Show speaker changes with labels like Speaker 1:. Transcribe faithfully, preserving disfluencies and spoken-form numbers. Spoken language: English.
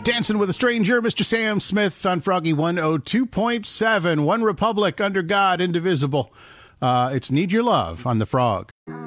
Speaker 1: Dancing with a Stranger, Mister Sam Smith on Froggy one oh two point seven. One Republic, under God, indivisible. Uh, it's Need Your Love on the Frog.